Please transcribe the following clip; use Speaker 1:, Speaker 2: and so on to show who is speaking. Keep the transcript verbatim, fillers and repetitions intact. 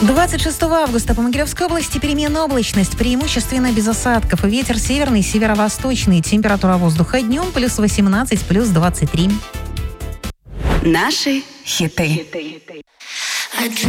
Speaker 1: двадцать шестого августа по Могилевской области переменная облачность, преимущественно без осадков. Ветер северный, северо-восточный. Температура воздуха днем плюс восемнадцать, плюс двадцать три.
Speaker 2: Наши хиты.